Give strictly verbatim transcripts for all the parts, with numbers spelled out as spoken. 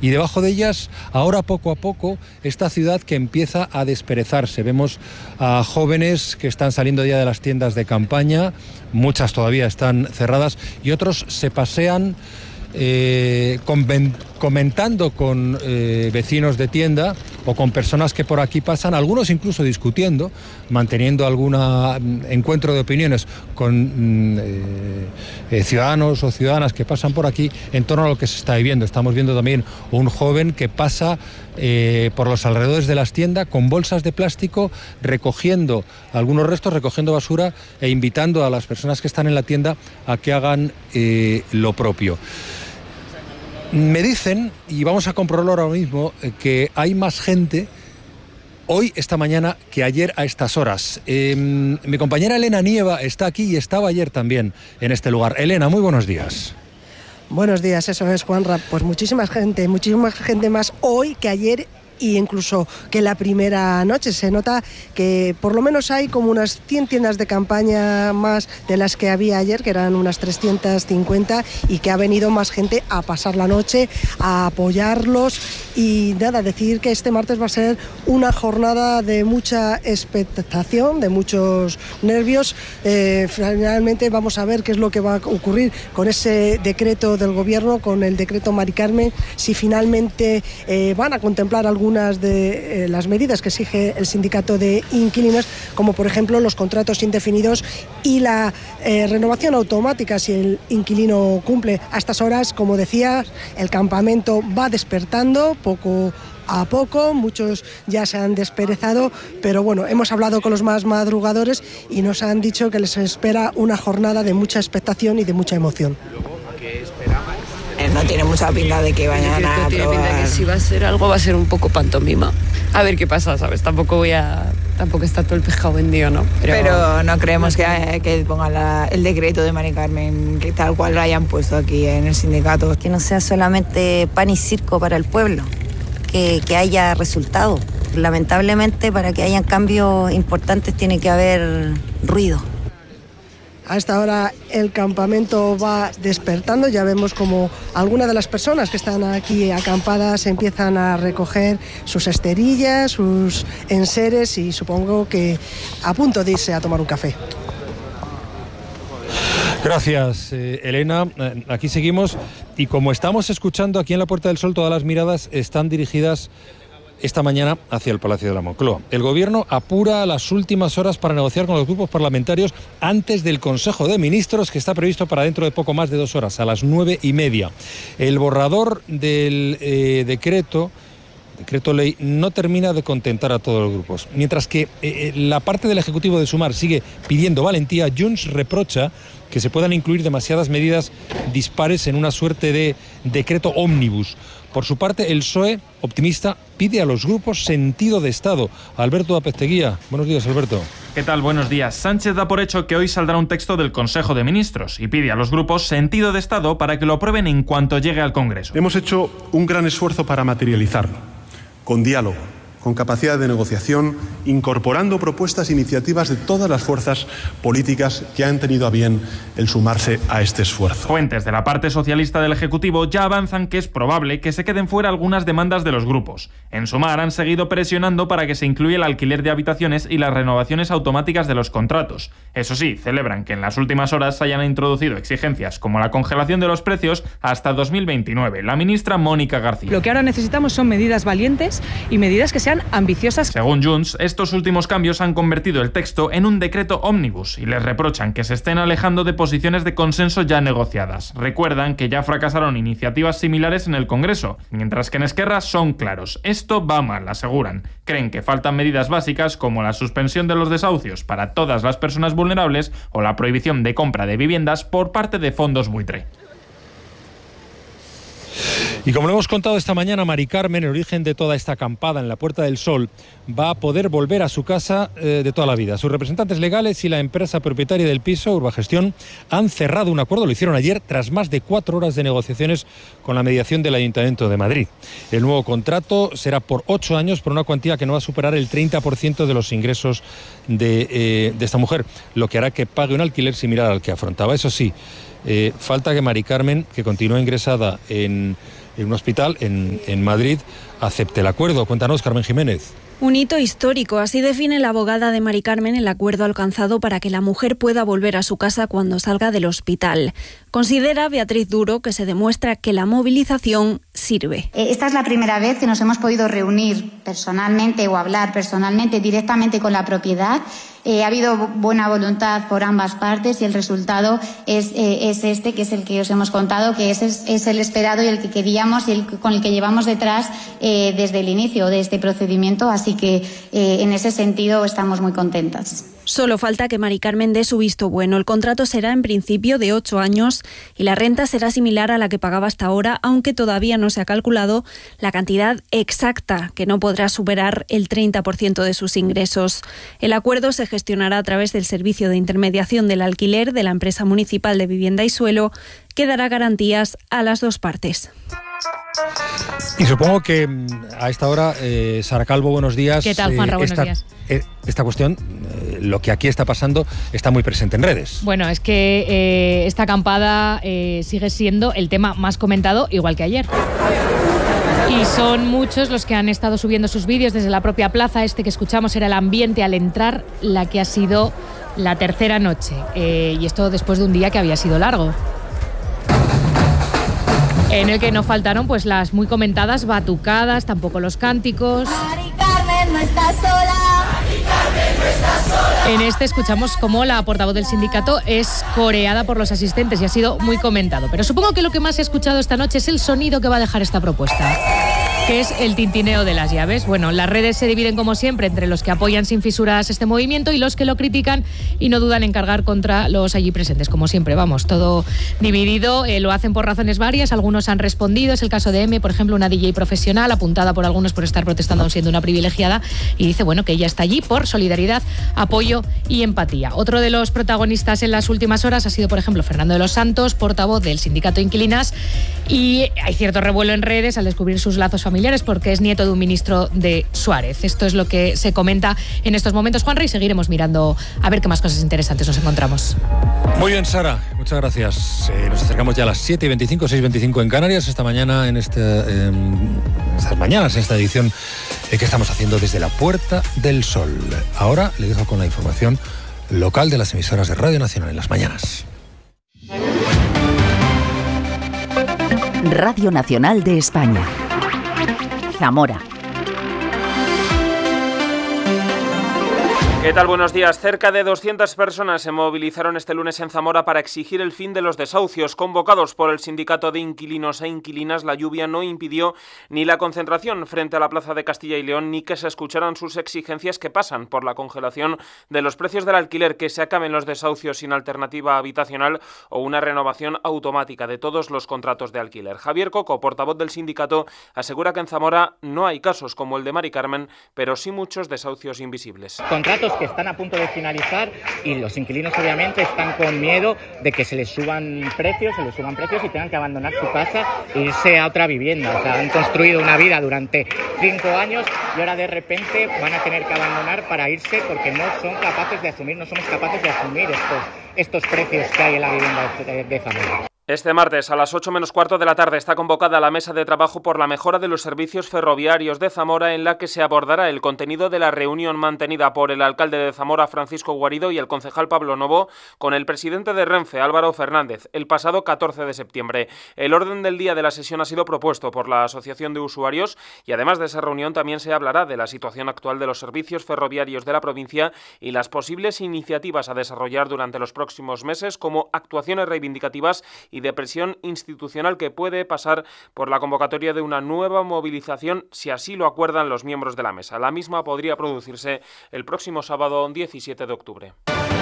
y debajo de ellas, ahora poco a poco, esta ciudad que empieza a desperezarse. Vemos a jóvenes que están saliendo ya de las tiendas de campaña, muchas todavía están cerradas, y otros se pasean eh, comentando con eh, vecinos de tienda o con personas que por aquí pasan, algunos incluso discutiendo, manteniendo algún encuentro de opiniones con eh, eh, ciudadanos o ciudadanas que pasan por aquí en torno a lo que se está viviendo. Estamos viendo también un joven que pasa eh, por los alrededores de las tiendas con bolsas de plástico, recogiendo algunos restos, recogiendo basura e invitando a las personas que están en la tienda a que hagan eh, lo propio. Me dicen, y vamos a comprobarlo ahora mismo, que hay más gente hoy, esta mañana, que ayer a estas horas. Eh, mi compañera Elena Nieva está aquí y estaba ayer también en este lugar. Elena, muy buenos días. Buenos días, eso es, Juanra. Pues muchísima gente, muchísima gente más hoy que ayer y incluso que la primera noche. Se nota que por lo menos hay como unas cien tiendas de campaña más de las que había ayer, que eran unas trescientas cincuenta, y que ha venido más gente a pasar la noche, a apoyarlos. Y nada, decir que este martes va a ser una jornada de mucha expectación, de muchos nervios. Eh, finalmente vamos a ver qué es lo que va a ocurrir con ese decreto del gobierno, con el decreto Mari Carmen, si finalmente eh, van a contemplar algún de eh, las medidas que exige el sindicato de inquilinos, como por ejemplo los contratos indefinidos y la eh, renovación automática si el inquilino cumple. A estas horas, como decía, el campamento va despertando poco a poco, muchos ya se han desperezado, pero bueno, hemos hablado con los más madrugadores y nos han dicho que les espera una jornada de mucha expectación y de mucha emoción. No tiene mucha pinta de que vayan a tiene aprobar. Pinta que si va a ser algo va a ser un poco pantomima. A ver qué pasa, ¿sabes? Tampoco voy a... Tampoco está todo el pescado vendido, ¿no? Pero, Pero no creemos que, que pongan la, el decreto de Mari Carmen, que tal cual lo hayan puesto aquí en el sindicato. Que no sea solamente pan y circo para el pueblo, que, que haya resultado. Lamentablemente, para que hayan cambios importantes tiene que haber ruido. A esta hora el campamento va despertando, ya vemos como algunas de las personas que están aquí acampadas empiezan a recoger sus esterillas, sus enseres y supongo que a punto de irse a tomar un café. Gracias, eh, Elena. Eh, aquí seguimos y como estamos escuchando aquí en la Puerta del Sol, todas las miradas están dirigidas esta mañana hacia el Palacio de la Moncloa. El Gobierno apura las últimas horas para negociar con los grupos parlamentarios antes del Consejo de Ministros, que está previsto para dentro de poco más de dos horas, a las nueve y media. El borrador del eh, decreto, decreto ley, no termina de contentar a todos los grupos. Mientras que eh, la parte del Ejecutivo de Sumar sigue pidiendo valentía, Junts reprocha que se puedan incluir demasiadas medidas dispares en una suerte de decreto ómnibus. Por su parte, el P S O E, optimista, pide a los grupos sentido de Estado. Alberto Apezteguía. Buenos días, Alberto. ¿Qué tal? Buenos días. Sánchez da por hecho que hoy saldrá un texto del Consejo de Ministros y pide a los grupos sentido de Estado para que lo aprueben en cuanto llegue al Congreso. Hemos hecho un gran esfuerzo para materializarlo, con diálogo, con capacidad de negociación, incorporando propuestas e iniciativas de todas las fuerzas políticas que han tenido a bien el sumarse a este esfuerzo. Fuentes de la parte socialista del Ejecutivo ya avanzan que es probable que se queden fuera algunas demandas de los grupos. En Sumar han seguido presionando para que se incluya el alquiler de habitaciones y las renovaciones automáticas de los contratos. Eso sí, celebran que en las últimas horas se hayan introducido exigencias como la congelación de los precios hasta dos mil veintinueve. La ministra Mónica García. Lo que ahora necesitamos son medidas valientes y medidas que sean ambiciosas. Según Junts, estos últimos cambios han convertido el texto en un decreto ómnibus y les reprochan que se estén alejando de posiciones de consenso ya negociadas. Recuerdan que ya fracasaron iniciativas similares en el Congreso, mientras que en Esquerra son claros. Esto va mal, aseguran. Creen que faltan medidas básicas como la suspensión de los desahucios para todas las personas vulnerables o la prohibición de compra de viviendas por parte de fondos buitre. Y como lo hemos contado esta mañana, Mari Carmen, el origen de toda esta acampada en la Puerta del Sol, va a poder volver a su casa eh, de toda la vida. Sus representantes legales y la empresa propietaria del piso, Urbagestión, han cerrado un acuerdo, lo hicieron ayer, tras más de cuatro horas de negociaciones con la mediación del Ayuntamiento de Madrid. El nuevo contrato será por ocho años, por una cuantía que no va a superar el treinta por ciento de los ingresos de, eh, de esta mujer, lo que hará que pague un alquiler similar al que afrontaba. Eso sí, Eh, falta que Mari Carmen, que continúa ingresada en, en un hospital en, en Madrid, acepte el acuerdo. Cuéntanos, Carmen Jiménez. Un hito histórico, así define la abogada de Mari Carmen el acuerdo alcanzado para que la mujer pueda volver a su casa cuando salga del hospital. Considera Beatriz Duro que se demuestra que la movilización sirve. Esta es la primera vez que nos hemos podido reunir personalmente o hablar personalmente directamente con la propiedad. Eh, ha habido buena voluntad por ambas partes y el resultado es, eh, es este, que es el que os hemos contado, que es, es, es el esperado y el que queríamos y el, con el que llevamos detrás eh, desde el inicio de este procedimiento. Así que eh, en ese sentido estamos muy contentas. Solo falta que Mari Carmen dé su visto bueno. El contrato será en principio de ocho años y la renta será similar a la que pagaba hasta ahora, aunque todavía no se ha calculado la cantidad exacta, que no podrá superar el treinta por ciento de sus ingresos. El acuerdo se gestionará a través del Servicio de Intermediación del Alquiler de la Empresa Municipal de Vivienda y Suelo, que dará garantías a las dos partes. Y supongo que a esta hora, eh, Sara Calvo, buenos días. ¿Qué tal, Juanra? Eh, buenos esta, días. Eh, esta cuestión, eh, lo que aquí está pasando, está muy presente en redes. Bueno, es que eh, esta acampada eh, sigue siendo el tema más comentado, igual que ayer. Y son muchos los que han estado subiendo sus vídeos desde la propia plaza. Este que escuchamos era el ambiente al entrar la que ha sido la tercera noche. Eh, y esto después de un día que había sido largo, en el que no faltaron pues las muy comentadas batucadas, tampoco los cánticos. Mari Carmen no está sola. Mari Carmen no está sola. En este escuchamos cómo la portavoz del sindicato es coreada por los asistentes y ha sido muy comentado. Pero supongo que lo que más he escuchado esta noche es el sonido que va a dejar esta propuesta, que es el tintineo de las llaves. Bueno, las redes se dividen como siempre entre los que apoyan sin fisuras este movimiento y los que lo critican y no dudan en cargar contra los allí presentes. Como siempre, vamos, todo dividido, eh, lo hacen por razones varias, algunos han respondido. Es el caso de M, por ejemplo, una D J profesional apuntada por algunos por estar protestando aún siendo una privilegiada, y dice, bueno, que ella está allí por solidaridad, apoyo y empatía. Otro de los protagonistas en las últimas horas ha sido, por ejemplo, Fernando de los Santos, portavoz del sindicato Inquilinas, y hay cierto revuelo en redes al descubrir sus lazos familiares porque es nieto de un ministro de Suárez. Esto es lo que se comenta en estos momentos, Juanra, y seguiremos mirando a ver qué más cosas interesantes nos encontramos. Muy bien, Sara, muchas gracias. Eh, nos acercamos ya a las siete y veinticinco, seis y veinticinco en Canarias, esta mañana, en este, eh, estas mañanas, en esta edición eh, que estamos haciendo desde la Puerta del Sol. Ahora le dejo con la información local de las emisoras de Radio Nacional en las mañanas. Radio Nacional de España. Zamora. ¿Qué tal? Buenos días. Cerca de doscientas personas se movilizaron este lunes en Zamora para exigir el fin de los desahucios. Convocados por el sindicato de inquilinos e inquilinas, la lluvia no impidió ni la concentración frente a la plaza de Castilla y León, ni que se escucharan sus exigencias que pasan por la congelación de los precios del alquiler, que se acaben los desahucios sin alternativa habitacional o una renovación automática de todos los contratos de alquiler. Javier Coco, portavoz del sindicato, asegura que en Zamora no hay casos como el de Mari Carmen, pero sí muchos desahucios invisibles. Contratos que están a punto de finalizar y los inquilinos obviamente están con miedo de que se les suban precios, se les suban precios y tengan que abandonar su casa e irse a otra vivienda. O sea, han construido una vida durante cinco años y ahora de repente van a tener que abandonar para irse porque no son capaces de asumir, no somos capaces de asumir estos, estos precios que hay en la vivienda de, de Zamora. Este martes a las ocho menos cuarto de la tarde está convocada la mesa de trabajo por la mejora de los servicios ferroviarios de Zamora, en la que se abordará el contenido de la reunión mantenida por el alcalde de Zamora, Francisco Guarido, y el concejal Pablo Novo con el presidente de Renfe, Álvaro Fernández, el pasado catorce de septiembre. El orden del día de la sesión ha sido propuesto por la Asociación de Usuarios y además de esa reunión también se hablará de la situación actual de los servicios ferroviarios de la provincia y las posibles iniciativas a desarrollar durante los próximos meses, como actuaciones reivindicativas y de presión institucional que puede pasar por la convocatoria de una nueva movilización si así lo acuerdan los miembros de la mesa. La misma podría producirse el próximo sábado diecisiete de octubre.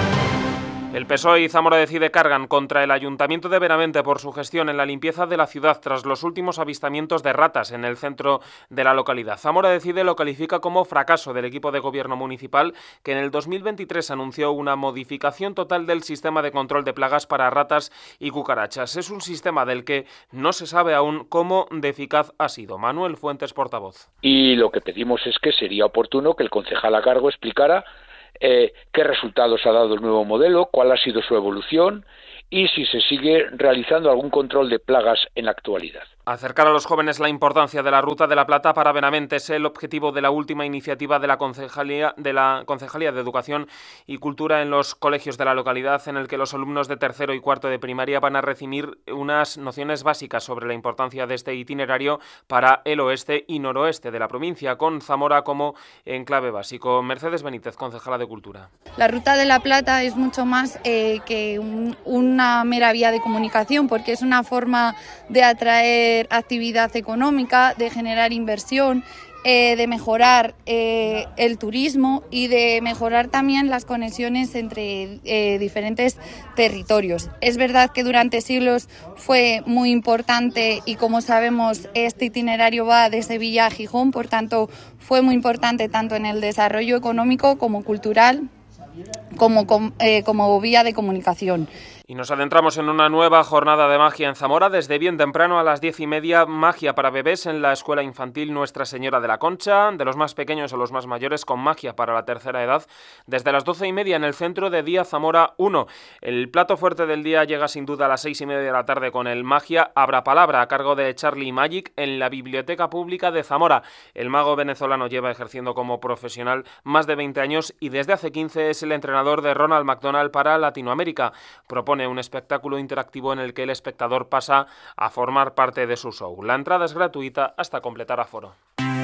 El P S O E y Zamora Decide cargan contra el Ayuntamiento de Benavente por su gestión en la limpieza de la ciudad tras los últimos avistamientos de ratas en el centro de la localidad. Zamora Decide lo califica como fracaso del equipo de gobierno municipal, que en el dos mil veintitrés anunció una modificación total del sistema de control de plagas para ratas y cucarachas. Es un sistema del que no se sabe aún cómo de eficaz ha sido. Manuel Fuentes, portavoz. Y lo que pedimos es que sería oportuno que el concejal a cargo explicara Eh, qué resultados ha dado el nuevo modelo, cuál ha sido su evolución y si se sigue realizando algún control de plagas en la actualidad. Acercar a los jóvenes la importancia de la Ruta de la Plata para Benavente es el objetivo de la última iniciativa de la Concejalía de la Concejalía de Educación y Cultura en los colegios de la localidad, en el que los alumnos de tercero y cuarto de primaria van a recibir unas nociones básicas sobre la importancia de este itinerario para el oeste y noroeste de la provincia, con Zamora como enclave básico. Mercedes Benítez, concejala de Cultura. La Ruta de la Plata es mucho más eh, que un, una mera vía de comunicación, porque es una forma de atraer actividad económica, de generar inversión, eh, de mejorar eh, el turismo y de mejorar también las conexiones entre eh, diferentes territorios. Es verdad que durante siglos fue muy importante y, como sabemos, este itinerario va de Sevilla a Gijón, por tanto fue muy importante tanto en el desarrollo económico como cultural, como, eh, como vía de comunicación. Y nos adentramos en una nueva jornada de magia en Zamora. Desde bien temprano a las diez y media, magia para bebés en la Escuela Infantil Nuestra Señora de la Concha, de los más pequeños a los más mayores, con magia para la tercera edad. Desde las doce y media en el Centro de Día Zamora uno. El plato fuerte del día llega sin duda a las seis y media de la tarde con el Magia Abra Palabra, a cargo de Charlie Magic, en la Biblioteca Pública de Zamora. El mago venezolano lleva ejerciendo como profesional más de veinte años y desde hace quince es el entrenador de Ronald McDonald para Latinoamérica. Propone un espectáculo interactivo en el que el espectador pasa a formar parte de su show. La entrada es gratuita hasta completar aforo.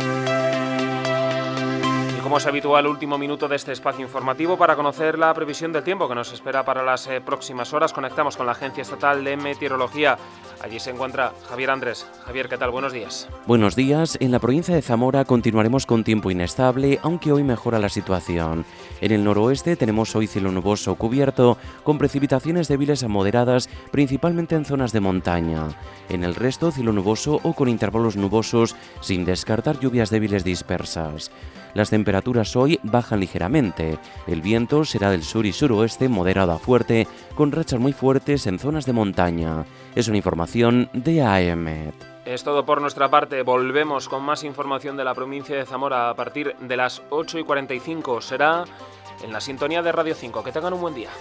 Y como es habitual, último minuto de este espacio informativo para conocer la previsión del tiempo que nos espera para las eh, próximas horas. Conectamos con la Agencia Estatal de Meteorología. Allí se encuentra Javier Andrés. Javier, ¿qué tal? Buenos días. Buenos días. En la provincia de Zamora continuaremos con tiempo inestable, aunque hoy mejora la situación. En el noroeste tenemos hoy cielo nuboso cubierto, con precipitaciones débiles a moderadas, principalmente en zonas de montaña. En el resto, cielo nuboso o con intervalos nubosos, sin descartar lluvias débiles dispersas. Las temperaturas hoy bajan ligeramente. El viento será del sur y suroeste, moderado a fuerte, con rachas muy fuertes en zonas de montaña. Es una información de AEMET. Es todo por nuestra parte. Volvemos con más información de la provincia de Zamora a partir de las ocho y cuarenta y cinco. Será en la sintonía de Radio cinco. Que tengan un buen día.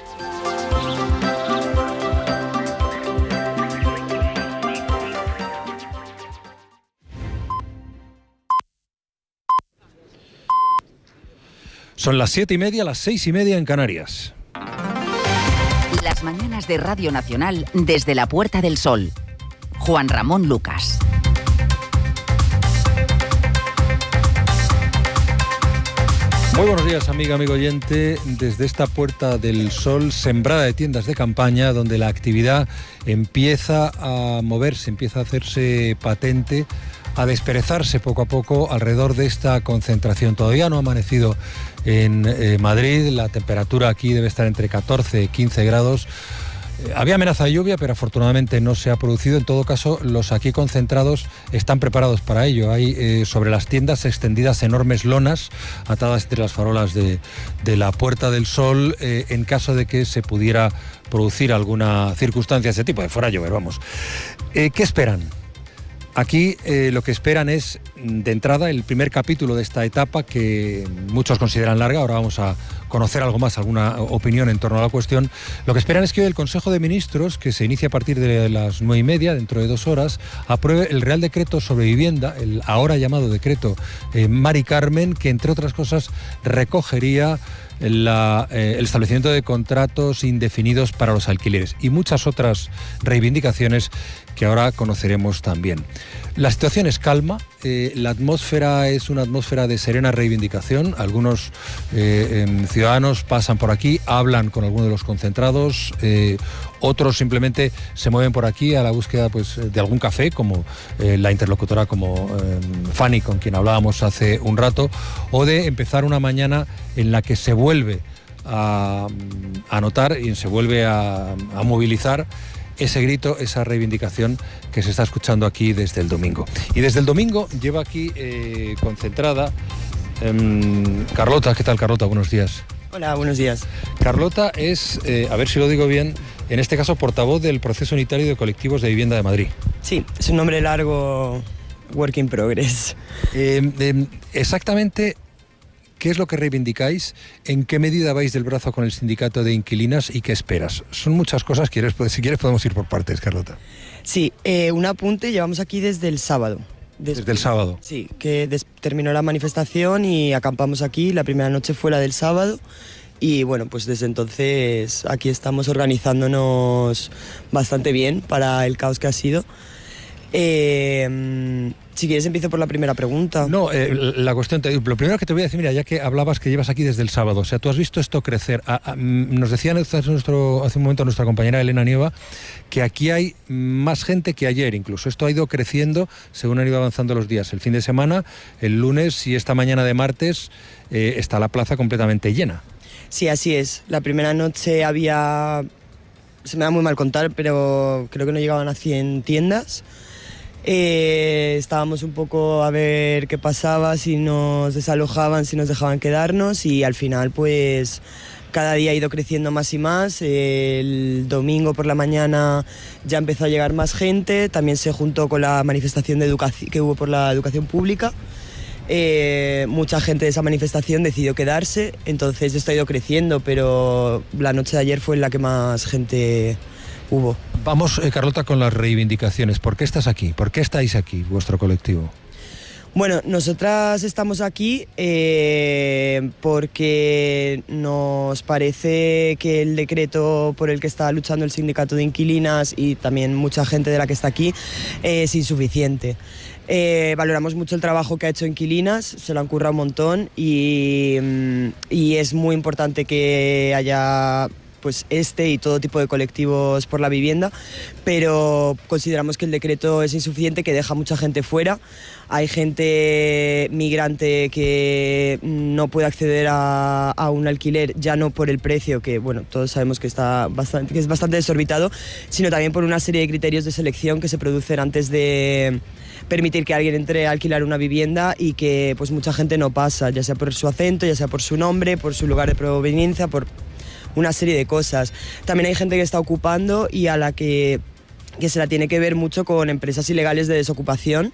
Son las siete y media, las seis y media en Canarias. Las mañanas de Radio Nacional desde la Puerta del Sol. Juan Ramón Lucas. Muy buenos días, amiga, amigo oyente, desde esta Puerta del Sol, sembrada de tiendas de campaña, donde la actividad empieza a moverse, empieza a hacerse patente, a desperezarse poco a poco alrededor de esta concentración. Todavía no ha amanecido en eh, Madrid, la temperatura aquí debe estar entre catorce y quince grados. Eh, había amenaza de lluvia, pero afortunadamente no se ha producido. En todo caso, los aquí concentrados están preparados para ello. Hay eh, sobre las tiendas extendidas enormes lonas atadas entre las farolas de, de la Puerta del Sol, eh, en caso de que se pudiera producir alguna circunstancia de ese tipo, de fuera a llover, vamos. Eh, ¿Qué esperan? Aquí eh, lo que esperan es, de entrada, el primer capítulo de esta etapa que muchos consideran larga. Ahora vamos a conocer algo más, alguna opinión en torno a la cuestión. Lo que esperan es que hoy el Consejo de Ministros, que se inicia a partir de las nueve y media, dentro de dos horas, apruebe el Real Decreto sobre Vivienda, el ahora llamado Decreto eh, Mari Carmen, que entre otras cosas recogería La, eh, el establecimiento de contratos indefinidos para los alquileres y muchas otras reivindicaciones que ahora conoceremos también. La situación es calma, eh, la atmósfera es una atmósfera de serena reivindicación. Algunos eh, eh, ciudadanos pasan por aquí, hablan con algunos de los concentrados, eh, otros simplemente se mueven por aquí a la búsqueda pues, de algún café, como eh, la interlocutora como eh, Fanny, con quien hablábamos hace un rato, o de empezar una mañana en la que se vuelve a, a notar y se vuelve a, a movilizar ese grito, esa reivindicación que se está escuchando aquí desde el domingo. Y desde el domingo lleva aquí eh, concentrada eh, Carlota. ¿Qué tal, Carlota? Buenos días. Hola, buenos días. Carlota es, eh, a ver si lo digo bien, en este caso portavoz del Proceso Unitario de Colectivos de Vivienda de Madrid. Sí, es un nombre largo, work in progress. Eh, eh, exactamente, ¿qué ¿qué es lo que reivindicáis? ¿En qué medida vais del brazo con el sindicato de inquilinas y qué esperas? Son muchas cosas, ¿quieres? Si quieres podemos ir por partes, Carlota. Sí, eh, un apunte, llevamos aquí desde el sábado. Desde, desde el sábado. Sí, que des- terminó la manifestación y acampamos aquí, la primera noche fue la del sábado. Y bueno, pues desde entonces aquí estamos organizándonos bastante bien para el caos que ha sido. Eh, si quieres empiezo por la primera pregunta. No, eh, la cuestión, te, lo primero que te voy a decir, mira, ya que hablabas que llevas aquí desde el sábado, o sea, tú has visto esto crecer. A, a, nos decía nuestro, hace un momento nuestra compañera Elena Nieva que aquí hay más gente que ayer incluso. Esto ha ido creciendo según han ido avanzando los días. El fin de semana, el lunes y esta mañana de martes eh, está la plaza completamente llena. Sí, así es. La primera noche había, se me da muy mal contar, pero creo que no llegaban a cien tiendas. Eh, estábamos un poco a ver qué pasaba, si nos desalojaban, si nos dejaban quedarnos, y al final pues cada día ha ido creciendo más y más. El domingo por la mañana ya empezó a llegar más gente, también se juntó con la manifestación de educación que hubo por la educación pública. Eh, mucha gente de esa manifestación decidió quedarse, entonces esto ha ido creciendo, pero la noche de ayer fue en la que más gente hubo. Vamos, eh, Carlota, con las reivindicaciones. ¿Por qué estás aquí? ¿Por qué estáis aquí, vuestro colectivo? Bueno, nosotras estamos aquí eh, porque nos parece que el decreto por el que está luchando el sindicato de inquilinas y también mucha gente de la que está aquí eh, es insuficiente. Eh, valoramos mucho el trabajo que ha hecho Inquilinas, se lo han currado un montón y, y es muy importante que haya pues este y todo tipo de colectivos por la vivienda, pero consideramos que el decreto es insuficiente, que deja mucha gente fuera. Hay gente migrante que no puede acceder a, a un alquiler, ya no por el precio, que bueno, todos sabemos que, está bastante, que es bastante desorbitado, sino también por una serie de criterios de selección que se producen antes de permitir que alguien entre a alquilar una vivienda y que pues mucha gente no pasa, ya sea por su acento, ya sea por su nombre, por su lugar de proveniencia, por una serie de cosas. También hay gente que está ocupando y a la que, que se la tiene que ver mucho con empresas ilegales de desocupación,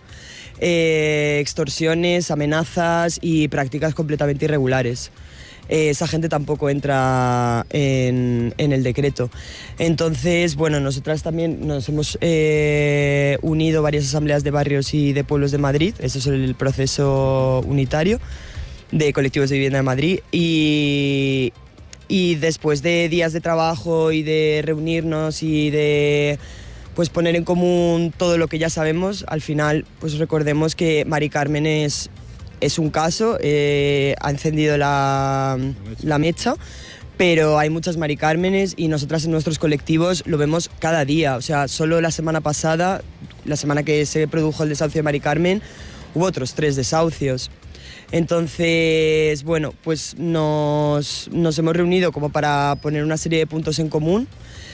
eh, extorsiones, amenazas y prácticas completamente irregulares. Eh, esa gente tampoco entra en, en el decreto. Entonces, bueno, nosotras también nos hemos eh, unido varias asambleas de barrios y de pueblos de Madrid. Ese es el proceso unitario de colectivos de vivienda de Madrid. Y, y después de días de trabajo y de reunirnos y de pues poner en común todo lo que ya sabemos, al final pues recordemos que Mari Carmen es... Es un caso, eh, ha encendido la, la mecha, pero hay muchas Mari Cármenes y nosotras en nuestros colectivos lo vemos cada día. O sea, solo la semana pasada, la semana que se produjo el desahucio de Mari Carmen, hubo otros tres desahucios. Entonces, bueno, pues nos, nos hemos reunido como para poner una serie de puntos en común.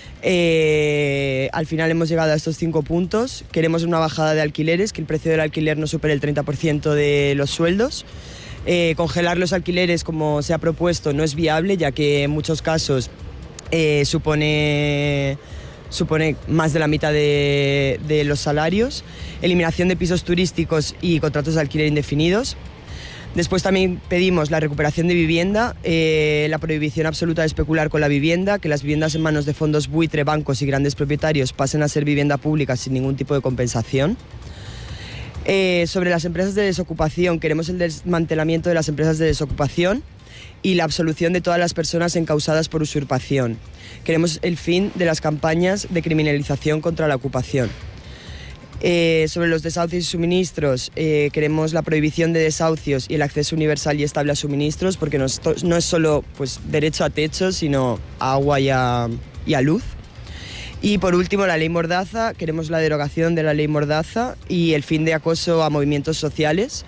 Eh, al final hemos llegado a estos cinco puntos. Queremos una bajada de alquileres, que el precio del alquiler no supere el treinta por ciento de los sueldos. Eh, congelar los alquileres, como se ha propuesto, no es viable, ya que en muchos casos eh, supone, supone más de la mitad de, de los salarios. Eliminación de pisos turísticos y contratos de alquiler indefinidos. Después también pedimos la recuperación de vivienda, eh, la prohibición absoluta de especular con la vivienda, que las viviendas en manos de fondos buitre, bancos y grandes propietarios pasen a ser vivienda pública sin ningún tipo de compensación. Eh, sobre las empresas de desocupación, queremos el desmantelamiento de las empresas de desocupación y la absolución de todas las personas encausadas por usurpación. Queremos el fin de las campañas de criminalización contra la ocupación. Eh, sobre los desahucios y suministros, eh, queremos la prohibición de desahucios y el acceso universal y estable a suministros, porque no es, no es solo pues, derecho a techo, sino a agua y a, y a luz. Y por último, la ley Mordaza. Queremos la derogación de la ley Mordaza y el fin de acoso a movimientos sociales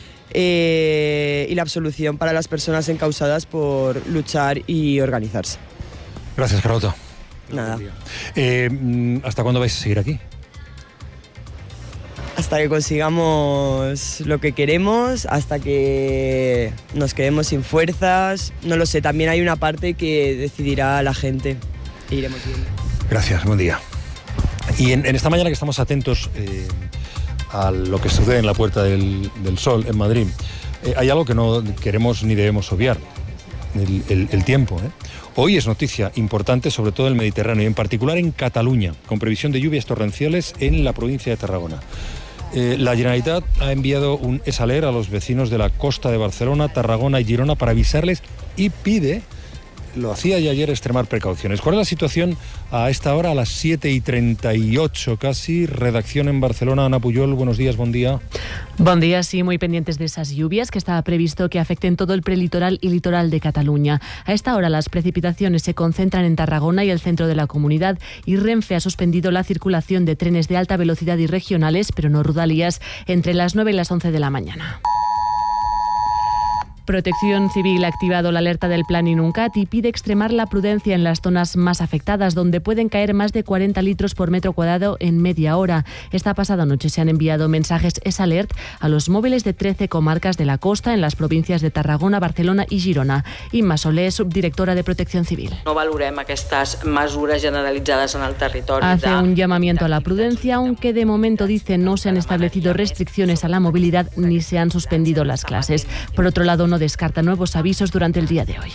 eh, y la absolución para las personas encausadas por luchar y organizarse. Gracias, Carlota. Nada. Eh, ¿Hasta cuándo vais a seguir aquí? Hasta que consigamos lo que queremos, hasta que nos quedemos sin fuerzas. No lo sé, también hay una parte que decidirá la gente. E iremos viendo. Gracias, buen día. Y en, en esta mañana que estamos atentos eh, a lo que sucede en la Puerta del, del Sol, en Madrid, Eh, hay algo que no queremos ni debemos obviar, el, el, el tiempo, ¿eh? Hoy es noticia importante, sobre todo en el Mediterráneo y en particular en Cataluña, con previsión de lluvias torrenciales en la provincia de Tarragona. Eh, la Generalitat ha enviado un esaler a los vecinos de la costa de Barcelona, Tarragona y Girona para avisarles y pide, lo hacía ya ayer, extremar precauciones. ¿Cuál es la situación a esta hora, a las siete y treinta y ocho casi? Redacción en Barcelona, Ana Puyol, buenos días, buen día. Buen día, sí, muy pendientes de esas lluvias que estaba previsto que afecten todo el prelitoral y litoral de Cataluña. A esta hora las precipitaciones se concentran en Tarragona y el centro de la comunidad, y Renfe ha suspendido la circulación de trenes de alta velocidad y regionales, pero no Rodalies, entre las nueve y las once de la mañana. Protección Civil ha activado la alerta del Plan Inuncat y pide extremar la prudencia en las zonas más afectadas, donde pueden caer más de cuarenta litros por metro cuadrado en media hora. Esta pasada noche se han enviado mensajes S-Alert a los móviles de trece comarcas de la costa en las provincias de Tarragona, Barcelona i Girona. Imma Soler, subdirectora de Protección Civil. No valorem aquestes mesures generalitzades en el territori. Hace un llamamiento a la prudencia, aunque de momento dice no se han establecido restricciones a la movilidad ni se han suspendido las clases. Por otro lado, no descarta nuevos avisos durante el día de hoy.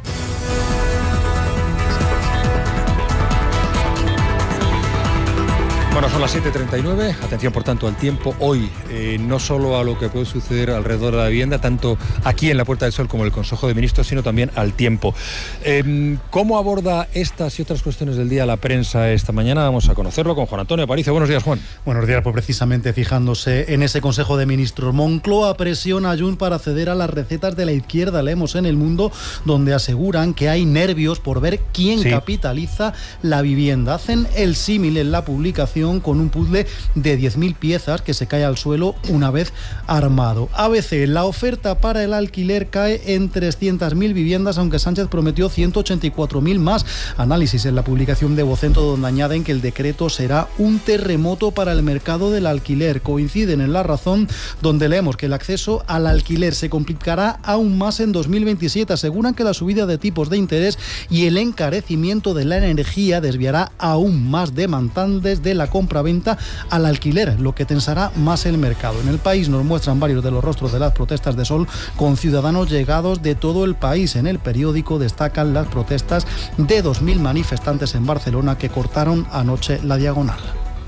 Bueno, son las siete y treinta y nueve. Atención, por tanto, al tiempo. Hoy, eh, no solo a lo que puede suceder alrededor de la vivienda, tanto aquí en la Puerta del Sol como en el Consejo de Ministros, sino también al tiempo. Eh, ¿Cómo aborda estas y otras cuestiones del día la prensa esta mañana? Vamos a conocerlo con Juan Antonio Aparicio. Buenos días, Juan. Buenos días, pues precisamente fijándose en ese Consejo de Ministros. Moncloa presiona a Junts para ceder a las recetas de la izquierda. Leemos en El Mundo, donde aseguran que hay nervios por ver quién sí. capitaliza la vivienda. Hacen el símil en la publicación con un puzzle de diez mil piezas que se cae al suelo una vez armado. A B C, la oferta para el alquiler cae en trescientas mil viviendas, aunque Sánchez prometió ciento ochenta y cuatro mil más. Análisis en la publicación de Vocento, donde añaden que el decreto será un terremoto para el mercado del alquiler. Coinciden en La Razón, donde leemos que el acceso al alquiler se complicará aún más en dos mil veintisiete. Aseguran que la subida de tipos de interés y el encarecimiento de la energía desviará aún más demandantes de la compra-venta al alquiler, lo que tensará más el mercado. En El País nos muestran varios de los rostros de las protestas de Sol, con ciudadanos llegados de todo el país. En el periódico destacan las protestas de dos mil manifestantes en Barcelona que cortaron anoche la diagonal.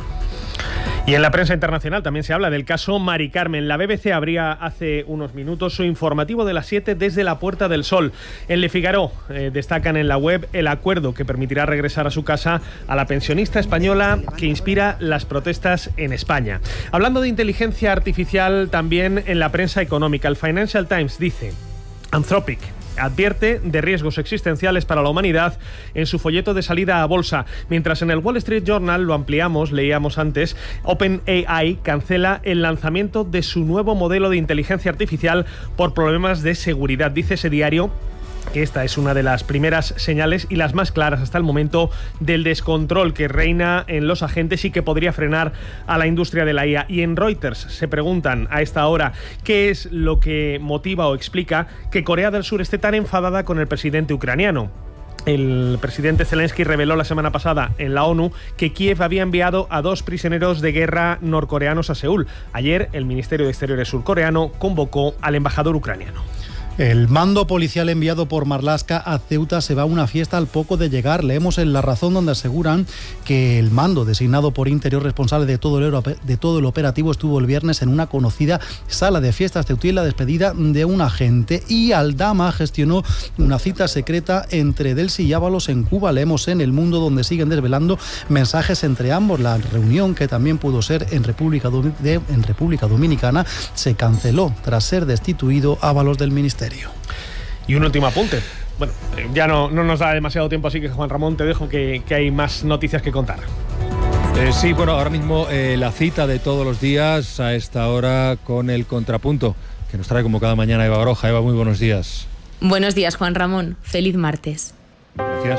Y en la prensa internacional también se habla del caso Mari Carmen. La B B C abría hace unos minutos su informativo de las siete desde la Puerta del Sol. En Le Figaro eh, destacan en la web el acuerdo que permitirá regresar a su casa a la pensionista española que inspira las protestas en España. Hablando de inteligencia artificial, también en la prensa económica, el Financial Times dice: Anthropic advierte de riesgos existenciales para la humanidad en su folleto de salida a bolsa. Mientras en el Wall Street Journal, lo ampliamos, leíamos antes, OpenAI cancela el lanzamiento de su nuevo modelo de inteligencia artificial por problemas de seguridad. Dice ese diario que esta es una de las primeras señales y las más claras hasta el momento del descontrol que reina en los agentes y que podría frenar a la industria de la I A. Y en Reuters se preguntan a esta hora qué es lo que motiva o explica que Corea del Sur esté tan enfadada con el presidente ucraniano. El presidente Zelensky reveló la semana pasada en la ONU que Kiev había enviado a dos prisioneros de guerra norcoreanos a Seúl. Ayer el Ministerio de Exteriores surcoreano convocó al embajador ucraniano. El mando policial enviado por Marlaska a Ceuta se va a una fiesta al poco de llegar. Leemos en La Razón, donde aseguran que el mando designado por Interior responsable de todo el, de todo el operativo estuvo el viernes en una conocida sala de fiestas ceutín, la despedida de un agente. Y Aldama gestionó una cita secreta entre Delcy y Ábalos en Cuba. Leemos en El Mundo, donde siguen desvelando mensajes entre ambos. La reunión, que también pudo ser en República, de, en República Dominicana, se canceló tras ser destituido Ábalos del ministerio. Y un último apunte. Bueno, ya no, no nos da demasiado tiempo, así que Juan Ramón, te dejo que, que hay más noticias que contar. Eh, sí, bueno, ahora mismo eh, la cita de todos los días a esta hora con el contrapunto, que nos trae como cada mañana Eva Baroja. Eva, muy buenos días. Buenos días, Juan Ramón. Feliz martes. Gracias.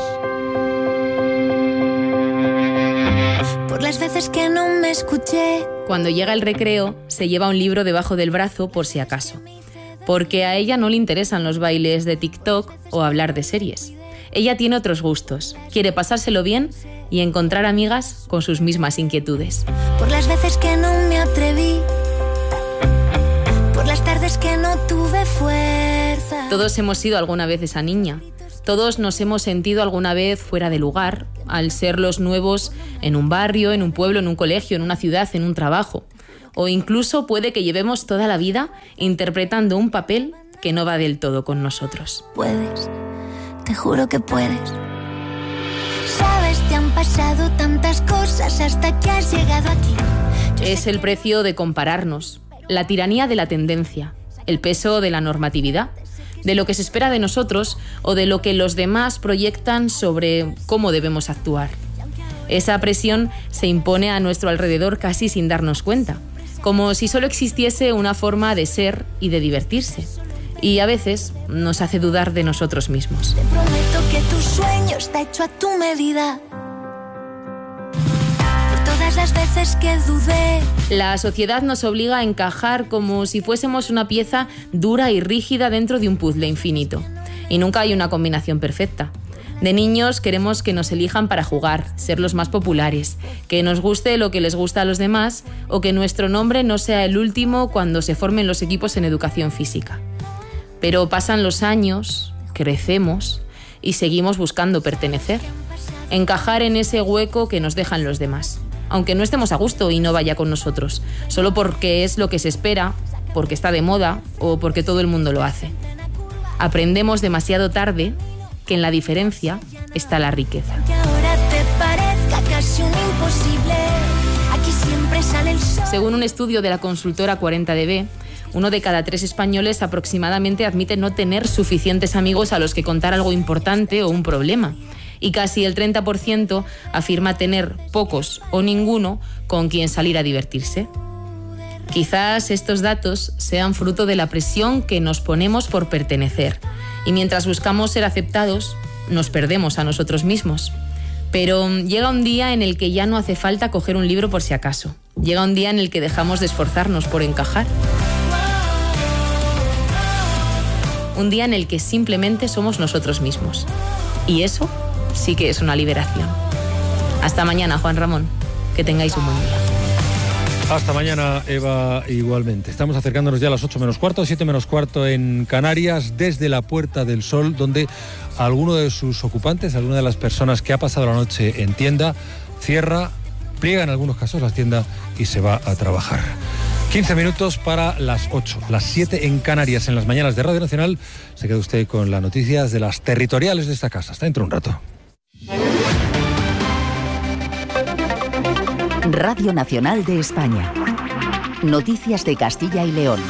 Por las veces que no me escuché. Cuando llega el recreo, se lleva un libro debajo del brazo por si acaso. Porque a ella no le interesan los bailes de TikTok o hablar de series. Ella tiene otros gustos, quiere pasárselo bien y encontrar amigas con sus mismas inquietudes. Por las veces que no me atreví, por las tardes que no tuve fuerza. Todos hemos sido alguna vez esa niña. Todos nos hemos sentido alguna vez fuera de lugar, al ser los nuevos en un barrio, en un pueblo, en un colegio, en una ciudad, en un trabajo. O incluso puede que llevemos toda la vida interpretando un papel que no va del todo con nosotros. Puedes, te juro que puedes. Sabes, te han pasado tantas cosas hasta que has llegado aquí. Es el precio de compararnos, la tiranía de la tendencia, el peso de la normatividad, de lo que se espera de nosotros o de lo que los demás proyectan sobre cómo debemos actuar. Esa presión se impone a nuestro alrededor casi sin darnos cuenta, como si solo existiese una forma de ser y de divertirse. Y a veces nos hace dudar de nosotros mismos. Te prometo que tu sueño está hecho a tu medida. Por todas las veces que dudé. La sociedad nos obliga a encajar como si fuésemos una pieza dura y rígida dentro de un puzzle infinito. Y nunca hay una combinación perfecta. De niños queremos que nos elijan para jugar, ser los más populares, que nos guste lo que les gusta a los demás o que nuestro nombre no sea el último cuando se formen los equipos en educación física. Pero pasan los años, crecemos y seguimos buscando pertenecer, encajar en ese hueco que nos dejan los demás, aunque no estemos a gusto y no vaya con nosotros, solo porque es lo que se espera, porque está de moda o porque todo el mundo lo hace. Aprendemos demasiado tarde que en la diferencia está la riqueza. Que ahora te parezca casi un imposible. Aquí siempre sale el sol. Según un estudio de la consultora cuarenta D B, uno de cada tres españoles aproximadamente admite no tener suficientes amigos a los que contar algo importante o un problema. Y casi el treinta por ciento afirma tener pocos o ninguno con quien salir a divertirse. Quizás estos datos sean fruto de la presión que nos ponemos por pertenecer. Y mientras buscamos ser aceptados, nos perdemos a nosotros mismos. Pero llega un día en el que ya no hace falta coger un libro por si acaso. Llega un día en el que dejamos de esforzarnos por encajar. Un día en el que simplemente somos nosotros mismos. Y eso sí que es una liberación. Hasta mañana, Juan Ramón. Que tengáis un buen día. Hasta mañana, Eva, igualmente. Estamos acercándonos ya a las ocho menos cuarto, siete menos cuarto en Canarias, desde la Puerta del Sol, donde alguno de sus ocupantes, alguna de las personas que ha pasado la noche en tienda, cierra, pliega en algunos casos las tiendas y se va a trabajar. quince minutos para las ocho, las siete en Canarias, en las mañanas de Radio Nacional. Se queda usted con las noticias de las territoriales de esta casa. Hasta dentro de un rato. Radio Nacional de España. Noticias de Castilla y León.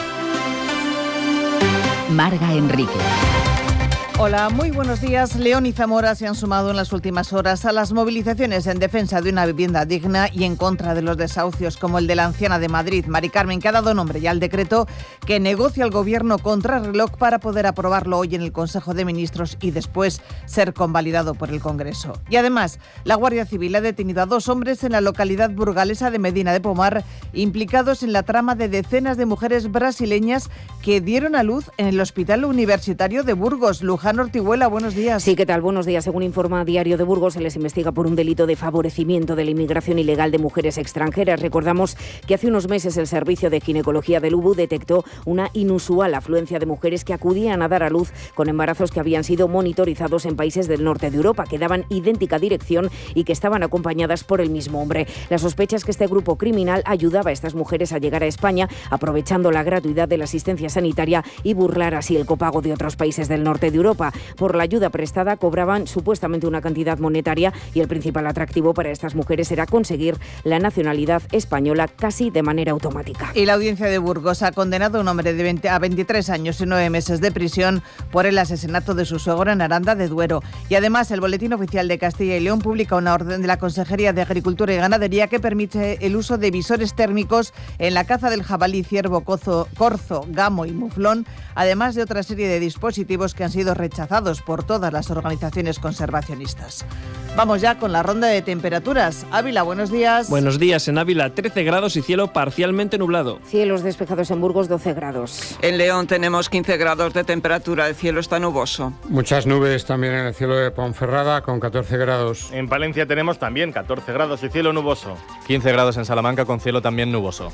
Marga Enrique. Hola, muy buenos días. León y Zamora se han sumado en las últimas horas a las movilizaciones en defensa de una vivienda digna y en contra de los desahucios, como el de la anciana de Madrid, Mari Carmen, que ha dado nombre ya al decreto que negocia el Gobierno contra reloj para poder aprobarlo hoy en el Consejo de Ministros y después ser convalidado por el Congreso. Y además, la Guardia Civil ha detenido a dos hombres en la localidad burgalesa de Medina de Pomar, implicados en la trama de decenas de mujeres brasileñas que dieron a luz en el Hospital Universitario de Burgos. Luján Ortiguela, buenos días. Sí, ¿qué tal? Buenos días. Según informa Diario de Burgos, se les investiga por un delito de favorecimiento de la inmigración ilegal de mujeres extranjeras. Recordamos que hace unos meses el Servicio de Ginecología del U B U detectó una inusual afluencia de mujeres que acudían a dar a luz con embarazos que habían sido monitorizados en países del norte de Europa, que daban idéntica dirección y que estaban acompañadas por el mismo hombre. La sospecha es que este grupo criminal ayudaba a estas mujeres a llegar a España, aprovechando la gratuidad de la asistencia sanitaria y burlar así el copago de otros países del norte de Europa. Por la ayuda prestada cobraban supuestamente una cantidad monetaria y el principal atractivo para estas mujeres era conseguir la nacionalidad española casi de manera automática. Y la Audiencia de Burgos ha condenado a un hombre de veinte a veintitrés años y nueve meses de prisión por el asesinato de su suegro en Aranda de Duero. Y además el Boletín Oficial de Castilla y León publica una orden de la Consejería de Agricultura y Ganadería que permite el uso de visores térmicos en la caza del jabalí, ciervo, cozo, corzo, gamo y muflón, además de otra serie de dispositivos que han sido rechazados por todas las organizaciones conservacionistas. Vamos ya con la ronda de temperaturas. Ávila, buenos días. Buenos días. En Ávila, trece grados y cielo parcialmente nublado. Cielos despejados en Burgos, doce grados. En León tenemos quince grados de temperatura, el cielo está nuboso. Muchas nubes también en el cielo de Ponferrada, con catorce grados. En Palencia tenemos también catorce grados y cielo nuboso. quince grados en Salamanca, con cielo también nuboso.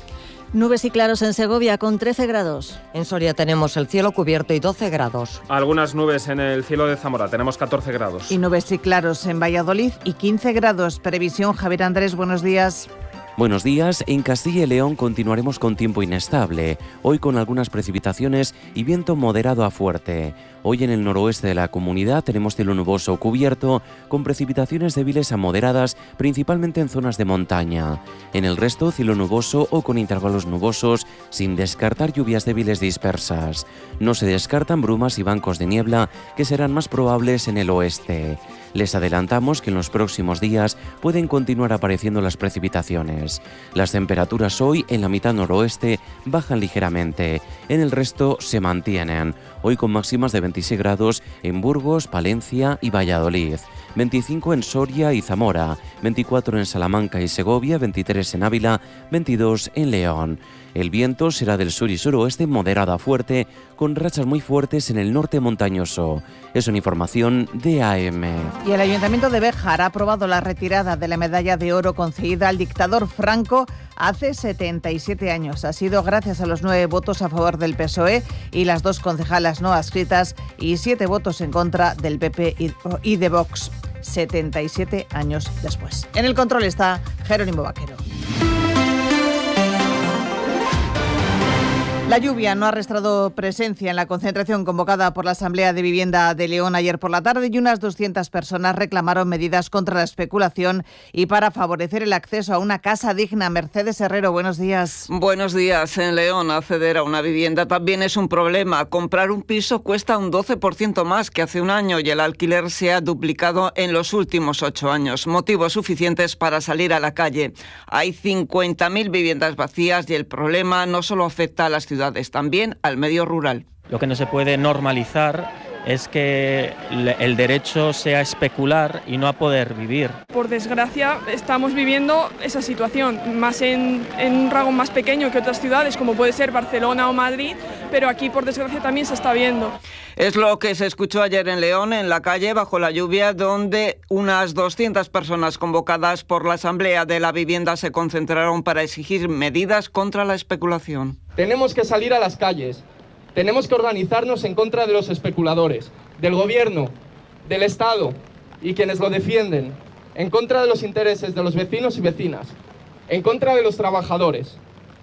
Nubes y claros en Segovia con trece grados. En Soria tenemos el cielo cubierto y doce grados. Algunas nubes en el cielo de Zamora, tenemos catorce grados. Y nubes y claros en Valladolid y quince grados. Previsión, Javier Andrés, buenos días. Buenos días. En Castilla y León continuaremos con tiempo inestable, hoy con algunas precipitaciones y viento moderado a fuerte. Hoy en el noroeste de la comunidad tenemos cielo nuboso cubierto, con precipitaciones débiles a moderadas, principalmente en zonas de montaña. En el resto, cielo nuboso o con intervalos nubosos, sin descartar lluvias débiles dispersas. No se descartan brumas y bancos de niebla, que serán más probables en el oeste. Les adelantamos que en los próximos días pueden continuar apareciendo las precipitaciones. Las temperaturas hoy en la mitad noroeste bajan ligeramente, en el resto se mantienen. Hoy con máximas de veintiséis grados en Burgos, Palencia y Valladolid, veinticinco en Soria y Zamora, veinticuatro en Salamanca y Segovia, veintitrés en Ávila, veintidós en León. El viento será del sur y suroeste moderado a fuerte, con rachas muy fuertes en el norte montañoso. Es una información de A M. Y el Ayuntamiento de Béjar ha aprobado la retirada de la medalla de oro concedida al dictador Franco hace setenta y siete años. Ha sido gracias a los nueve votos a favor del P S O E y las dos concejalas no adscritas y siete votos en contra del P P y de Vox, setenta y siete años después. En el control está Jerónimo Vaquero. La lluvia no ha restado presencia en la concentración convocada por la Asamblea de Vivienda de León ayer por la tarde y unas doscientas personas reclamaron medidas contra la especulación y para favorecer el acceso a una casa digna. Mercedes Herrero, buenos días. Buenos días. En León, acceder a una vivienda también es un problema. Comprar un piso cuesta un doce por ciento más que hace un año y el alquiler se ha duplicado en los últimos ocho años. Motivos suficientes para salir a la calle. Hay cincuenta mil viviendas vacías y el problema no solo afecta a las ciudades, también al medio rural. Lo que no se puede normalizar es que el derecho sea a especular y no a poder vivir. Por desgracia estamos viviendo esa situación, más en, en un rango más pequeño que otras ciudades como puede ser Barcelona o Madrid, pero aquí por desgracia también se está viendo. Es lo que se escuchó ayer en León, en la calle, bajo la lluvia, donde unas doscientas personas convocadas por la Asamblea de la Vivienda se concentraron para exigir medidas contra la especulación. Tenemos que salir a las calles, tenemos que organizarnos en contra de los especuladores, del gobierno, del Estado y quienes lo defienden, en contra de los intereses de los vecinos y vecinas, en contra de los trabajadores.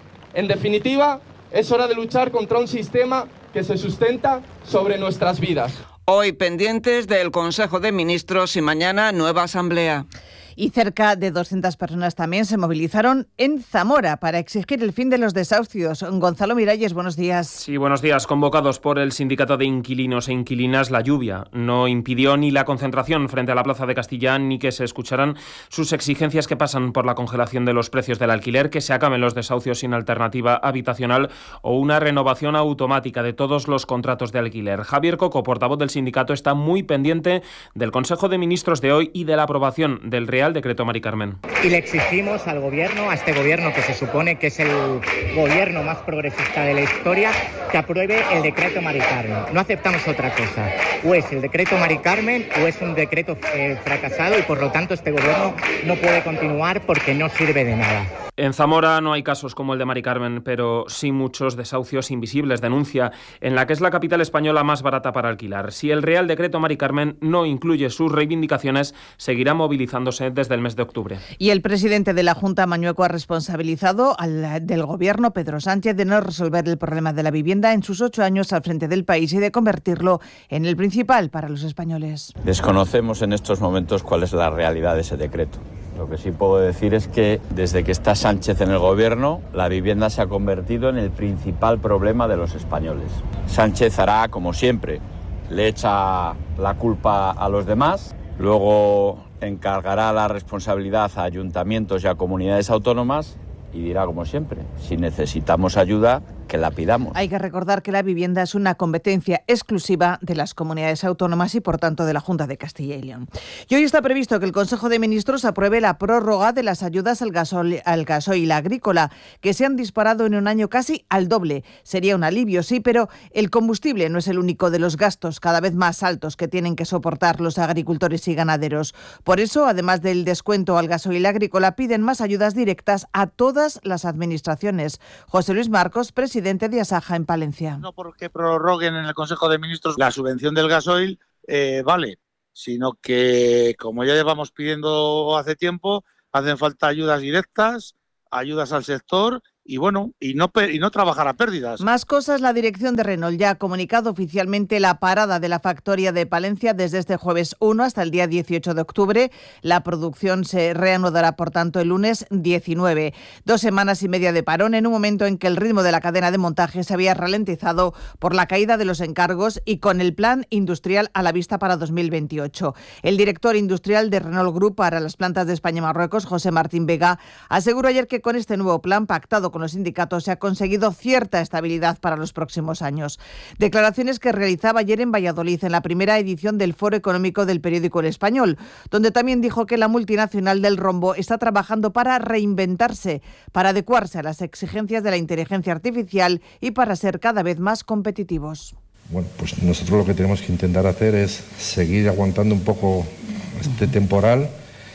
En definitiva, es hora de luchar contra un sistema que se sustenta sobre nuestras vidas. Hoy pendientes del Consejo de Ministros y mañana nueva asamblea. Y cerca de doscientas personas también se movilizaron en Zamora para exigir el fin de los desahucios. Gonzalo Miralles, buenos días. Sí, buenos días. Convocados por el Sindicato de Inquilinos e Inquilinas, la lluvia no impidió ni la concentración frente a la Plaza de Castellán ni que se escucharan sus exigencias que pasan por la congelación de los precios del alquiler, que se acaben los desahucios sin alternativa habitacional o una renovación automática de todos los contratos de alquiler. Javier Coco, portavoz del sindicato, está muy pendiente del Consejo de Ministros de hoy y de la aprobación del Real Decreto Mari Carmen. Y le exigimos al gobierno, a este gobierno que se supone que es el gobierno más progresista de la historia, que apruebe el decreto Mari Carmen. No aceptamos otra cosa. O es el decreto Mari Carmen o es un decreto eh, fracasado y por lo tanto este gobierno no puede continuar porque no sirve de nada. En Zamora no hay casos como el de Mari Carmen, pero sí muchos desahucios invisibles. Denuncia en la que es la capital española más barata para alquilar. Si el Real Decreto Mari Carmen no incluye sus reivindicaciones, seguirá movilizándose desde el mes de octubre. Y el presidente de la Junta, Mañueco, ha responsabilizado al del Gobierno, Pedro Sánchez, de no resolver el problema de la vivienda en sus ocho años al frente del país y de convertirlo en el principal para los españoles. Desconocemos en estos momentos cuál es la realidad de ese decreto. Lo que sí puedo decir es que desde que está Sánchez en el gobierno, la vivienda se ha convertido en el principal problema de los españoles. Sánchez hará como siempre, le echa la culpa a los demás, luego encargará la responsabilidad a ayuntamientos y a comunidades autónomas y dirá como siempre, si necesitamos ayuda, que la pidamos. Hay que recordar que la vivienda es una competencia exclusiva de las comunidades autónomas y, por tanto, de la Junta de Castilla y León. Y hoy está previsto que el Consejo de Ministros apruebe la prórroga de las ayudas al gasoil, al gasoil agrícola, que se han disparado en un año casi al doble. Sería un alivio, sí, pero el combustible no es el único de los gastos cada vez más altos que tienen que soportar los agricultores y ganaderos. Por eso, además del descuento al gasoil agrícola, piden más ayudas directas a todas las administraciones. José Luis Marcos, presidente de Asaja en Palencia. No porque prorroguen en el Consejo de Ministros la subvención del gasoil, eh, vale, sino que, como ya llevamos pidiendo hace tiempo, hacen falta ayudas directas, ayudas al sector y bueno, y no, y no trabajar a pérdidas. Más cosas, la dirección de Renault ya ha comunicado oficialmente la parada de la factoría de Palencia desde este jueves uno hasta el día dieciocho de octubre. La producción se reanudará, por tanto, el lunes diecinueve. Dos semanas y media de parón en un momento en que el ritmo de la cadena de montaje se había ralentizado por la caída de los encargos y con el plan industrial a la vista para dos mil veintiocho. El director industrial de Renault Group para las plantas de España y Marruecos, José Martín Vega, aseguró ayer que con este nuevo plan pactado con los sindicatos se ha conseguido cierta estabilidad para los próximos años. Declaraciones que realizaba ayer en Valladolid en la primera edición del Foro Económico del periódico El Español, donde también dijo que la multinacional del rombo está trabajando para reinventarse, para adecuarse a las exigencias de la inteligencia artificial y para ser cada vez más competitivos. Bueno, pues nosotros lo que tenemos que intentar hacer es seguir aguantando un poco este temporal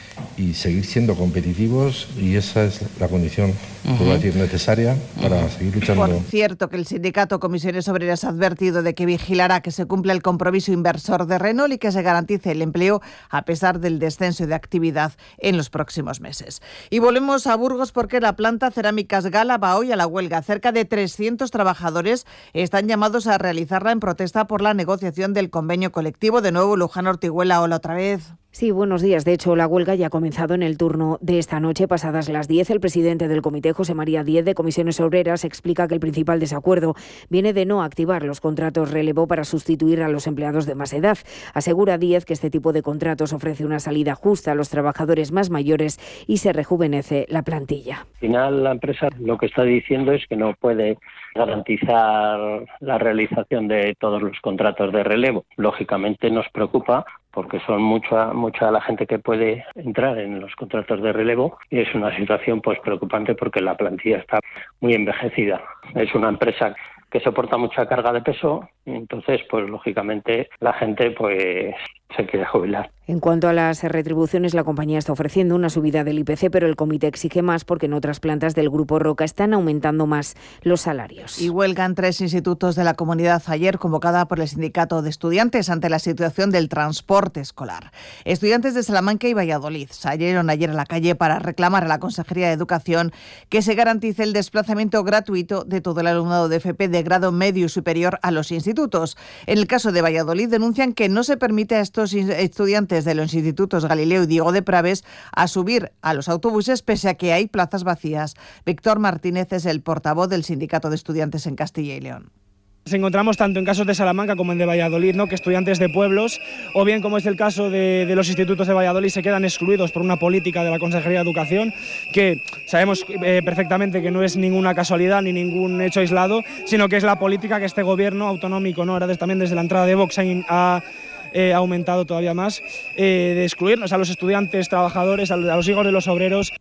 y seguir siendo competitivos, y esa es la condición, uh-huh. a decir, necesaria para uh-huh. seguir luchando. Por cierto, que el sindicato Comisiones Obreras ha advertido de que vigilará que se cumpla el compromiso inversor de Renault y que se garantice el empleo a pesar del descenso de actividad en los próximos meses. Y volvemos a Burgos porque la planta Cerámicas Gala va hoy a la huelga. Cerca de trescientos trabajadores están llamados a realizarla en protesta por la negociación del convenio colectivo. De nuevo, Luján Ortiguela, hola otra vez. Sí, buenos días. De hecho, la huelga ya ha comenzado en el turno de esta noche. Pasadas las diez, el presidente del comité, José María Díez, de Comisiones Obreras, explica que el principal desacuerdo viene de no activar los contratos relevo para sustituir a los empleados de más edad. Asegura Díez que este tipo de contratos ofrece una salida justa a los trabajadores más mayores y se rejuvenece la plantilla. Al final, la empresa lo que está diciendo es que no puede garantizar la realización de todos los contratos de relevo. Lógicamente nos preocupa porque son mucha mucha la gente que puede entrar en los contratos de relevo y es una situación pues preocupante porque la plantilla está muy envejecida. Es una empresa que soporta mucha carga de peso y entonces pues lógicamente la gente pues se quiere jubilar. En cuanto a las retribuciones, la compañía está ofreciendo una subida del I P C, pero el comité exige más porque en otras plantas del Grupo Roca están aumentando más los salarios. Y huelgan tres institutos de la comunidad ayer, convocada por el sindicato de estudiantes ante la situación del transporte escolar. Estudiantes de Salamanca y Valladolid salieron ayer a la calle para reclamar a la Consejería de Educación que se garantice el desplazamiento gratuito de todo el alumnado de F P de grado medio y superior a los institutos. En el caso de Valladolid denuncian que no se permite a estos estudiantes de los institutos Galileo y Diego de Praves a subir a los autobuses pese a que hay plazas vacías. Víctor Martínez es el portavoz del Sindicato de Estudiantes en Castilla y León. Nos encontramos tanto en casos de Salamanca como en de Valladolid, ¿no? que estudiantes de pueblos, o bien como es el caso de, de los institutos de Valladolid, se quedan excluidos por una política de la Consejería de Educación, que sabemos eh, perfectamente que no es ninguna casualidad ni ningún hecho aislado, sino que es la política que este gobierno autonómico, ¿no? ahora des, también desde la entrada de Vox, ha eh, aumentado todavía más, eh, de excluirnos a los estudiantes, trabajadores, a los hijos de los obreros.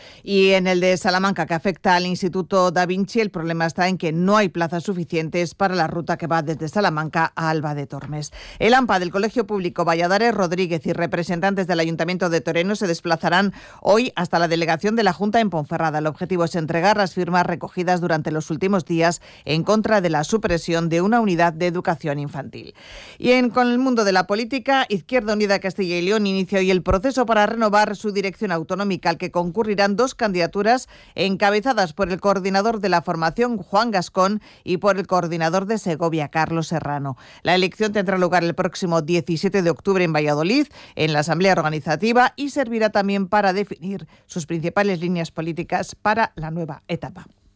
Y en el de Salamanca, que afecta al Instituto Da Vinci, el problema está en que no hay plazas suficientes para la ruta que va desde Salamanca a Alba de Tormes. El AMPA del Colegio Público Valladares Rodríguez y representantes del Ayuntamiento de Toreno se desplazarán hoy hasta la delegación de la Junta en Ponferrada. El objetivo es entregar las firmas recogidas durante los últimos días en contra de la supresión de una unidad de educación infantil. Y en, con el mundo de la política, Izquierda Unida Castilla y León inicia hoy el proceso para renovar su dirección autonómica, al que concurrirán dos candidaturas encabezadas por el coordinador de la formación, Juan Gascón, y por el coordinador de Segovia, Carlos Serrano. La elección tendrá lugar el próximo diecisiete de octubre en Valladolid, en la Asamblea Organizativa, y servirá también para definir sus principales líneas políticas para la nueva etapa.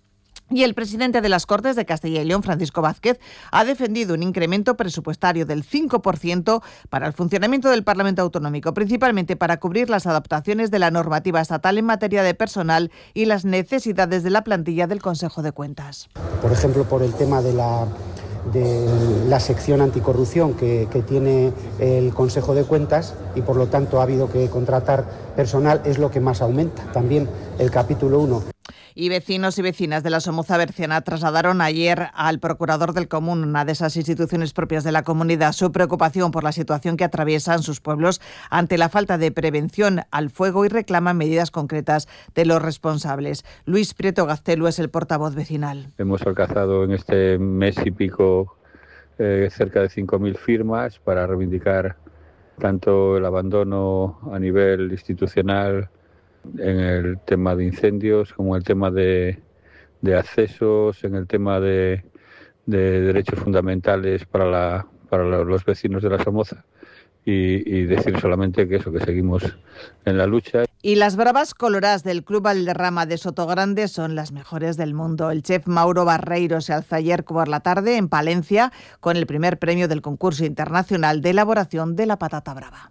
Y el presidente de las Cortes de Castilla y León, Francisco Vázquez, ha defendido un incremento presupuestario del cinco por ciento para el funcionamiento del Parlamento Autonómico, principalmente para cubrir las adaptaciones de la normativa estatal en materia de personal y las necesidades de la plantilla del Consejo de Cuentas. Por ejemplo, por el tema de la... de la sección anticorrupción que, que tiene el Consejo de Cuentas y por lo tanto ha habido que contratar personal, es lo que más aumenta. También el capítulo uno. Y vecinos y vecinas de la Somoza Berciana trasladaron ayer al procurador del Común, una de esas instituciones propias de la comunidad, su preocupación por la situación que atraviesan sus pueblos ante la falta de prevención al fuego y reclaman medidas concretas de los responsables. Luis Prieto Gaztelu es el portavoz vecinal. Hemos alcanzado en este mes y pico eh, cerca de cinco mil firmas para reivindicar tanto el abandono a nivel institucional en el tema de incendios, como en el tema de, de accesos, en el tema de, de derechos fundamentales para, la, para los vecinos de la Somoza. Y, y decir solamente que eso, que seguimos en la lucha. Y las bravas coloradas del Club Valderrama de Sotogrande son las mejores del mundo. El chef Mauro Barreiro se alzó ayer por la tarde en Palencia con el primer premio del concurso internacional de elaboración de la patata brava.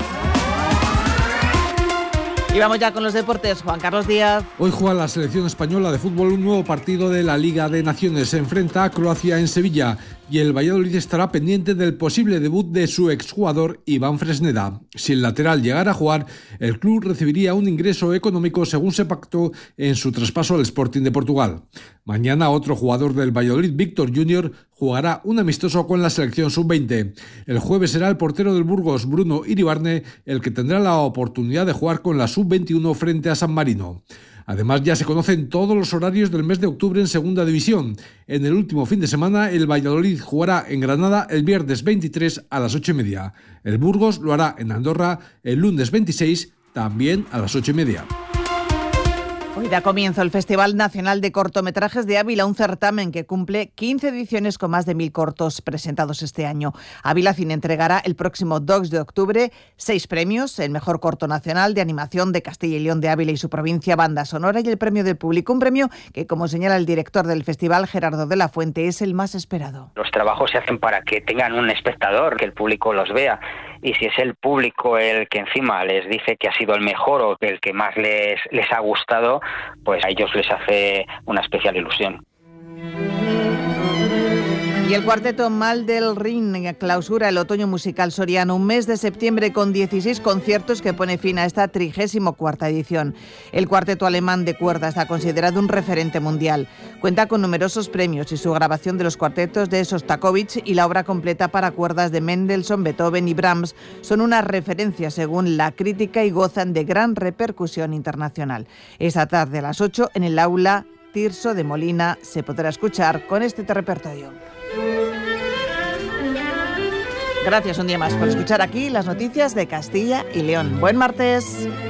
Y vamos ya con los deportes. Juan Carlos Díaz. Hoy juega la selección española de fútbol un nuevo partido de la Liga de Naciones. Se enfrenta a Croacia en Sevilla y el Valladolid estará pendiente del posible debut de su exjugador Iván Fresneda. Si el lateral llegara a jugar, el club recibiría un ingreso económico según se pactó en su traspaso al Sporting de Portugal. Mañana otro jugador del Valladolid, Víctor Junior, jugará un amistoso con la selección sub veinte. El jueves será el portero del Burgos, Bruno Iribarne, el que tendrá la oportunidad de jugar con la sub veintiuno frente a San Marino. Además, ya se conocen todos los horarios del mes de octubre en Segunda División. En el último fin de semana, el Valladolid jugará en Granada el viernes veintitrés a las ocho y media. El Burgos lo hará en Andorra el lunes veintiséis, también a las ocho y media. Hoy da comienzo el Festival Nacional de Cortometrajes de Ávila, un certamen que cumple quince ediciones con más de mil cortos presentados este año. Ávila Cine entregará el próximo dos de octubre seis premios: el mejor corto nacional de animación de Castilla y León, de Ávila y su provincia, banda sonora, y el premio del público, un premio que, como señala el director del festival, Gerardo de la Fuente, es el más esperado. Los trabajos se hacen para que tengan un espectador, que el público los vea, y si es el público el que encima les dice que ha sido el mejor o que el que más les, les ha gustado, pues a ellos les hace una especial ilusión. Y el cuarteto Mal del Rin clausura el otoño musical soriano, un mes de septiembre con dieciséis conciertos que pone fin a esta trigésimo cuarta edición. El cuarteto alemán de cuerda está considerado un referente mundial. Cuenta con numerosos premios y su grabación de los cuartetos de Sostakovich y la obra completa para cuerdas de Mendelssohn, Beethoven y Brahms son una referencia según la crítica y gozan de gran repercusión internacional. Esta tarde a las ocho en el aula Tirso de Molina se podrá escuchar con este repertorio. Gracias un día más por escuchar aquí las noticias de Castilla y León. Buen martes.